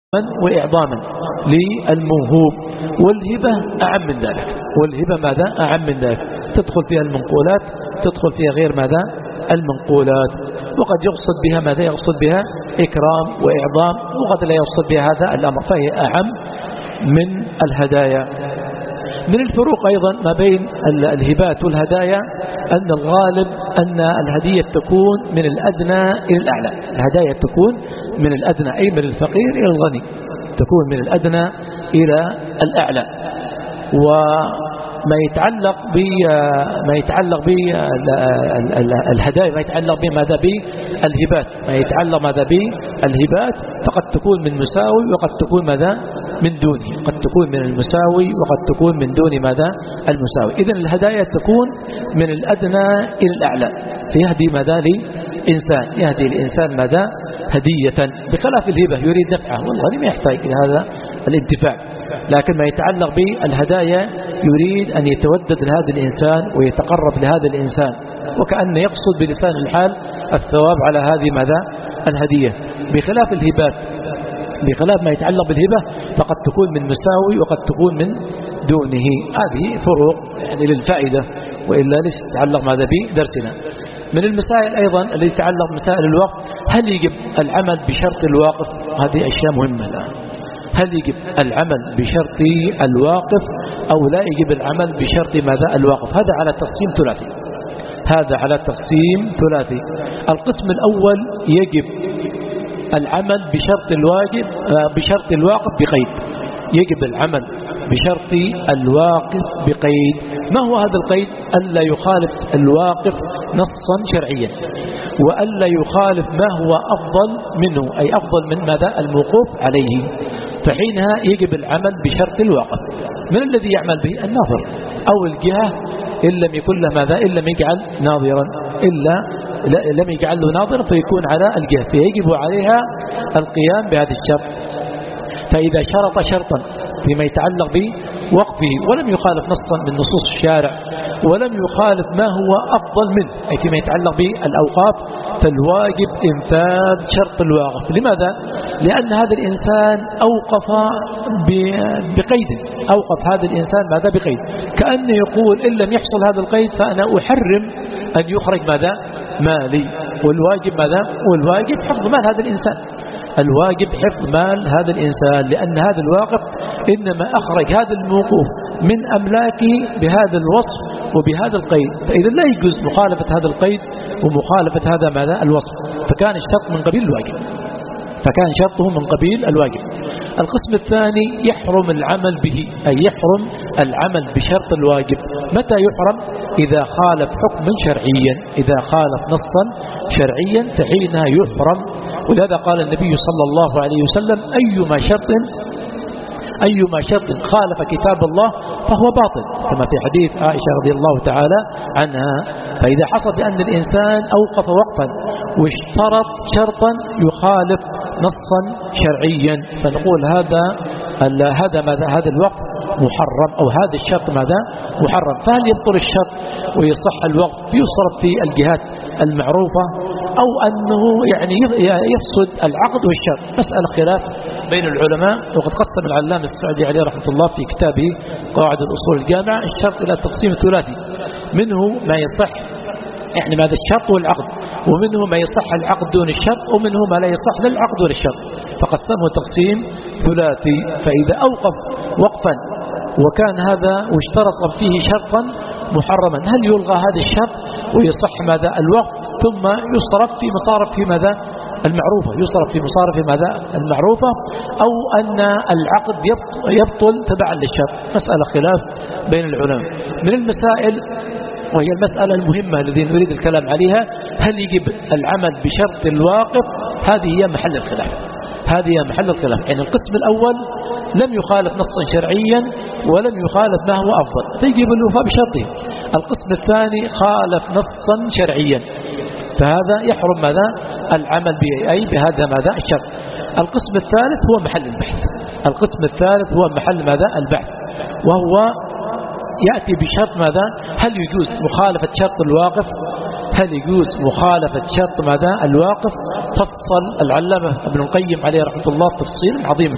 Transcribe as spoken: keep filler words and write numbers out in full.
وإعظاما للموهوب. والهبة أعم من ذلك، والهبة ماذا أعم من ذلك، تدخل فيها المنقولات، تدخل فيها غير ماذا المنقولات. وقد يقصد بها ماذا يقصد بها إكرام وإعظام، وقد لا يقصد بها هذا الأمر، فهي أعم من الهدايا. من الفروق أيضا ما بين الهبات والهدايا أن الغالب أن الهدية تكون من الأدنى إلى الأعلى، الهدايا تكون من الأدنى أي من الفقير إلى الغني، تكون من الأدنى إلى الأعلى. وما يتعلق بما يتعلق بالهدايا ما يتعلق بماذا بالهبات ما يتعلق ماذا بالهبات فقد تكون من مساوي وقد تكون ماذا من دونه، قد تكون من المساوي وقد تكون من دون ماذا المساوي. إذن الهدايا تكون من الأدنى إلى الأعلى، فيهدي ماذا لإنسان، يهدي الإنسان ماذا هدية، بخلاف الهبة يريد نفعه، والغني ما يحتاج إلى هذا الانتفاع. لكن ما يتعلق بالهدايا يريد أن يتودد لهذا الإنسان ويتقرب لهذا الإنسان، وكأن يقصد بلسان الحال الثواب على هذه ماذا الهدية. بخلاف الهبات بخلاف ما يتعلق بالهبة فقد تكون من مساوي وقد تكون من دونه. هذه فروق يعني للفائدة، وإلا ليس تتعلق ماذا بدرسنا. من المسائل أيضا التي تتعلق بمسائل الوقف، هل يجب العمل بشرط الواقف؟ هذه أشياء مهمة الآن. هل يجب العمل بشرط الواقف أو لا يجب العمل بشرط ماذا الواقف؟ هذا على تقسيم ثلاثي هذا على تقسيم ثلاثي القسم الأول يجب العمل بشرط الواجب بشرط الواقف بقيد، يجب العمل بشرط الواقف بقيد. ما هو هذا القيد؟ ألا يخالف الواقف نصا شرعيا، وألا يخالف ما هو أفضل منه، أي أفضل من ماذا الموقوف عليه، فحينها يجب العمل بشرط الواقف. من الذي يعمل به؟ الناظر أو الجهة، إن لم يكن له ماذا إن لم يجعل ناظرا إلا لم يجعل له ناظر فيكون على الجهة، فيجب عليها القيام بهذا الشرط. فإذا شرط شرطا فيما يتعلق بوقفه ولم يخالف نصا من نصوص الشارع ولم يخالف ما هو أفضل منه، أي فيما يتعلق بالأوقاف، فالواجب إنفاذ شرط الواقف. لماذا؟ لأن هذا الإنسان أوقف بقيد، أوقف هذا الإنسان ماذا بقيد، كأنه يقول إن لم يحصل هذا القيد فأنا أحرم أن يخرج ماذا مالي. والواجب ماذا؟ والواجب حفظ مال هذا الإنسان، الواجب حفظ مال هذا الإنسان، لأن هذا الواقف إنما أخرج هذا الموقوف من أملاكه بهذا الوصف وبهذا القيد، فإذا لا يجوز مخالفة هذا القيد ومخالفة هذا ماذا الوصف، فكان الشرط من قبيل الواجب فكان شرطه من قبيل الواجب. القسم الثاني يحرم العمل به، أي يحرم العمل بشرط الواجب. متى يحرم؟ إذا خالف حكما شرعيا، إذا خالف نصا شرعيا فحينها يحرم. ولهذا قال النبي صلى الله عليه وسلم أيما شرط أيما شرط خالف كتاب الله فهو باطل، كما في حديث عائشة رضي الله تعالى عنها. فإذا حصل بأن الإنسان أوقف وقفا واشترط شرطا يخالف نصا شرعيا فنقول هذا هذا ماذا هذا الوقف محرم، أو هذا الشرط ماذا محرم. فهل يبطل الشرط ويصح الوقف يصرف في الجهات المعروفة، أو أنه يعني يفسد العقد والشرط؟ مسألة خلاف بين العلماء. وقد قسم العلامة السعدي عليه رحمة الله في كتابه قواعد الأصول الجامعة الشرط إلى تقسيم ثلاثي، منه ما يصح يعني ماذا الشرط والعقد، ومنه ما يصح العقد دون الشرط، ومنه ما لا يصح لا العقد ولا الشرط، فقسمه تقسيم ثلاثي. فإذا أوقف وقفا وكان هذا واشترط فيه شرطا محرما، هل يلغى هذا الشرط ويصح ماذا الوقف ثم يصرف في مصارف في ماذا المعروفة، يصرف في مصارف ماذا المعروفة، أو أن العقد يبطل تبعا للشرط؟ مسألة خلاف بين العلماء. من المسائل وهي المسألة المهمة التي نريد الكلام عليها، هل يجب العمل بشرط الواقف؟ هذه هي محل الخلاف هذه هي محل الخلاف. يعني القسم الأول لم يخالف نصا شرعيا ولم يخالف ما هو أفضل فيجب الوفاء بشرطه. القسم الثاني خالف نصا شرعيا فهذا يحرم ماذا العمل به، أي بهذا ماذا الشرط. القسم الثالث هو محل البحث القسم الثالث هو محل ماذا البحث، وهو يأتي بشرط ماذا هل يجوز مخالفة شرط الواقف هل يجوز مخالفة شرط ماذا الواقف. فصل العلامة ابن القيم عليه رحمة الله تفصيل عظيم